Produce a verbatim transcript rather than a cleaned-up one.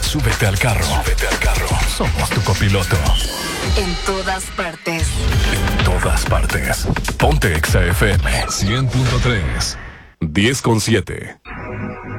Súbete al carro. Súbete al carro. Somos tu copiloto. En todas partes. En todas partes. Ponte Exa F M cien punto tres. diez con siete.